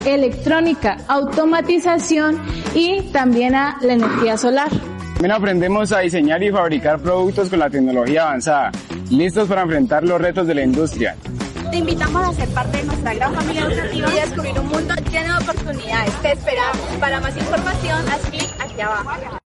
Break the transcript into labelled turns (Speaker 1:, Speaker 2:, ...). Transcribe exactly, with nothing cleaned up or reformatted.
Speaker 1: electrónica, automatización y también a la energía solar.
Speaker 2: También aprendemos a diseñar y fabricar productos con la tecnología avanzada, listos para enfrentar los retos de la industria.
Speaker 3: Te invitamos a ser parte de nuestra gran familia educativa y a descubrir un mundo lleno de oportunidades. Te esperamos. Para más información, haz clic aquí abajo.